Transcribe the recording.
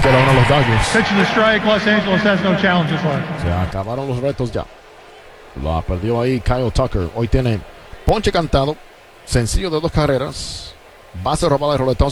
6-1 a los Dodgers. Pitch to the strike. Los Angeles has no challenge this one. Se acabaron los retos ya. La perdió ahí Kyle Tucker. Hoy tiene ponche cantado, sencillo de 2 carreras, base robada de roletón.